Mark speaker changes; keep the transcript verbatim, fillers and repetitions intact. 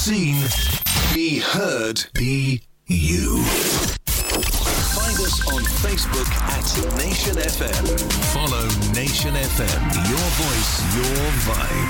Speaker 1: seen, be heard, be you. Find us on Facebook at Nation F M. Follow Nation F M. Your voice, your vibe.